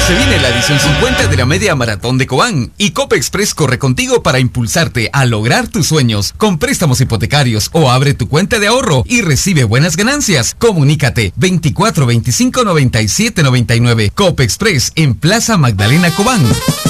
Se viene la edición 50 de la Media Maratón de Cobán y Copa Express corre contigo para impulsarte a lograr tus sueños con préstamos hipotecarios o abre tu cuenta de ahorro y recibe buenas ganancias. Comunícate 24 25 97 99. Copa Express en Plaza Magdalena Cobán.